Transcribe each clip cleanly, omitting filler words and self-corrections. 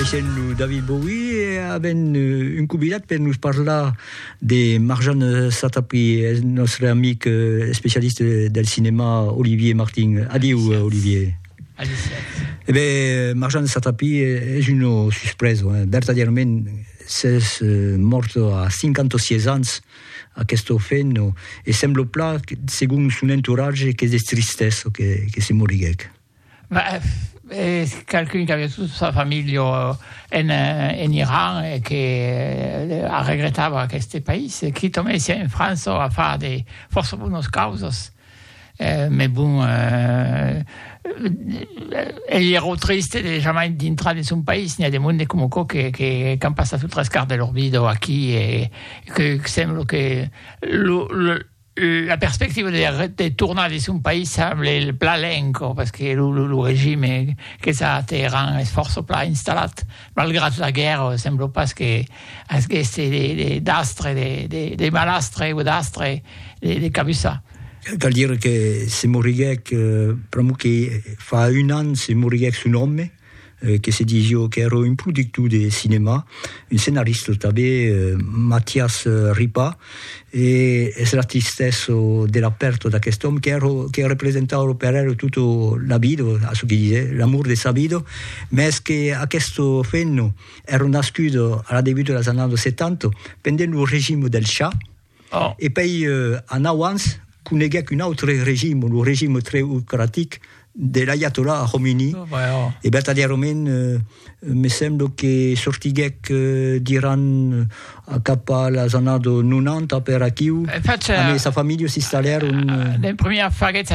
essendo David Bowie e abbiamo un cubilat per nous parler de Marjane Satrapi, nostre amic spécialiste del cinéma Olivier Martin. Adieu Olivier. Marjane Satrapi è una sorpresa, verdaderamente è morto a 56 anni a questo fenno e sembra pla, secondo suo entourage, che è tristezza che si morì. Quelqu'un qui avait toute sa famille en Iran et qui a regrettava questo paese, qui tombait ici en France a faire des forces bonnes causes. Mais bon, il est triste de jamais d'entrer dans son pays. Il y a des monde comme moi qui ont passé tout le quart de leur vie ici et que semble que la perspective de tourner dans son pays semble le plat lenco parce que le régime que ça a Téhéran est fort plat installé malgré la guerre semble pas que c'est des dastres des malastres ou dastres des cabusas. Vuol dire che se Moriguec, proprio che fa un anno se Moriguec su nome, che si dice che era un produttore di cinema, un scenarista també, Mathias Ripa, e è la tristezza dell'aperto da quest'uomo che rappresentava per lui tutta la vita, a su che dice, l'amore di sa vita, ma che a questo fenno era nasciuto alla debutto degli anni 70, pendendo il regime del Shah, e poi a Nawans, coneguec un altro regime, un regime très autocratique dell'Ayatollah Khomeini. E verdaderamente mi sembra che sortiguec d'Iran a cap als anni 90 per aquí, a sa famiglia si installarono la prima faguet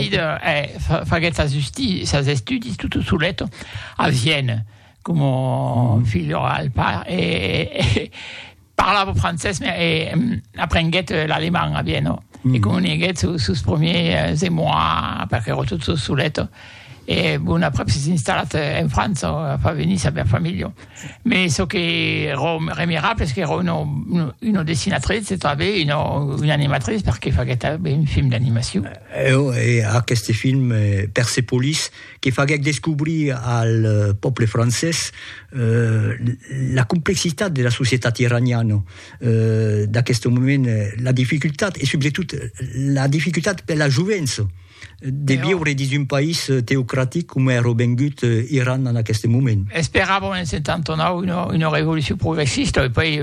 sa studi tutto su letto a Vienne come figlio al par e parlava francese e apprendette l'allemand a Vienne. E comuniquait sous ce premier émoi perché ero tutto sul letto e buona après si installata in Francia fa venire sa mia famiglia ma so che ero remirabile perché ero una dessinatrice e un'animatrice perché faceva un film d'animazione e a questi film Persepolis che faceva scoprire al popolo francese la complessità della società iraniana da questo momento la difficoltà e soprattutto la difficoltà per la gioventù di vivere in un paese teocratic come era vengut Iran in questo momento. Speravo nel 79 una rivoluzione progressista e poi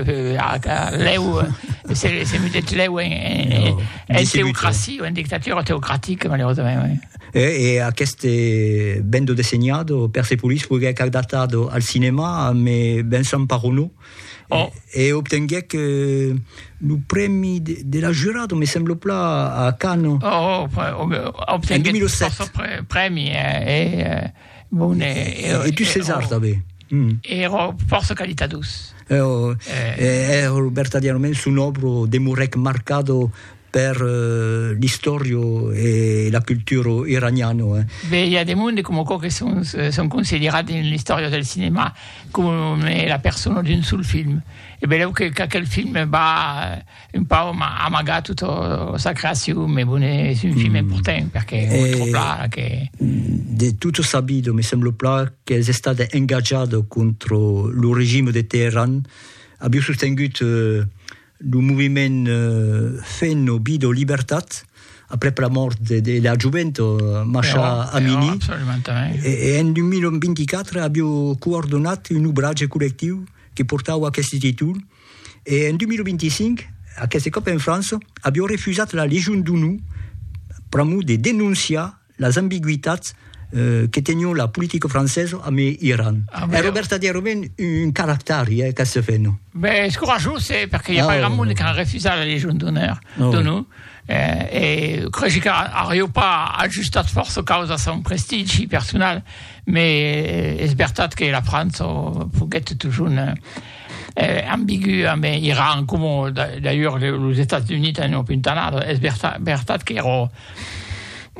si mette leu in teocrazia, in dittatura teocratica malheureusamente. E a questo bendo disegnato Persepolis fu adattato al cinema ma Vincent Parono e ottenguec il premio della giurato mi sembra pla a Cannes nel 2007 premi e più César també ero forse qualitatus ero verdaderamente su un opera de Murek marcato per l'istoria e la cultura iraniana. Il y a des mondi come che sono considerati nell'storia del cinema come la persona di un sul film. E vedo che quel film va un po' amagato tutta sa creazione, ma è un film importante perché è molto pla che di tutto saputo mi sembra pla che è stato ingaggiato contro il regime di Teheran, abbiamo sostenuto il movimento Fenno Bido Libertat après la morte della Gioventù Masha Amini e nel 2024 abbiamo coordinato un ouvrage collettivo che portava a questo titolo e nel 2025 a questa Coppa in Francia abbiamo refusato la Légion d'honneur per denunciare le ambiguità che tengono la politica francese a Iran. Era verdaderamente un carattere che si fanno. Beh, è coraggioso perché il n'y a pas grand monde qui a refusé la Légion d'honneur de nous. E credo che arriva pas a giusta forza causa son prestigio personale, mais è sbertat che la Francia fuguette toujours ambiguë, mais Iran, come d'ailleurs les États-Unis hanno puntanato, è sbertat che ero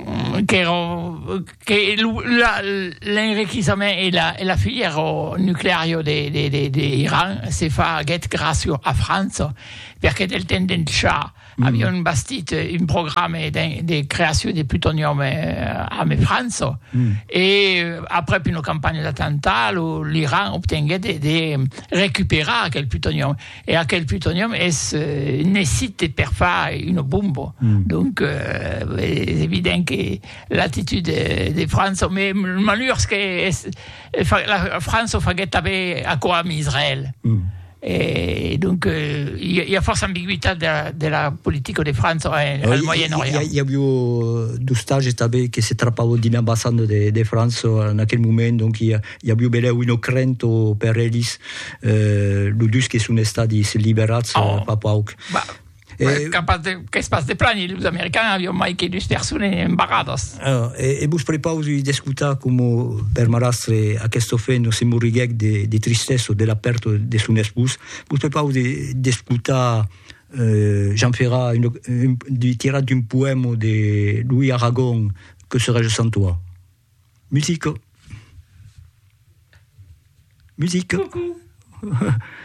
l'enrichissement et la filière nucléaire d'Iran s'est fait grâce à la France, parce que del temps del Shah abbiamo bastito un programme de création de plutonium à France, et après une campagne d'attentat, l'Iran obtenait de récupérer quel plutonium, et à quel plutonium nécessite pour faire une bombe. Donc, c'est évident que l'attitude de France, mais malheur que la France fait à quoi Israël. Et donc, il y a force ambiguïté de la politique de France au Moyen-Orient. Il y a eu deux stages qui si trappavano di ambassade de France in quel moment, donc il y a eu une crainte per ellis, l'udus che sono stati liberati a poco. Che spas de plani, gli americani avevano mai che due persone imbaradas. E bus prepausi di discutere come per marastre a questo fenomeno se morigec di tristezza dell'aperto de sun espus, bus prepausi di discutere Jean Ferrat di tirare d'un poema di Louis Aragon, Que serais-je sans toi? Musique. Coucou.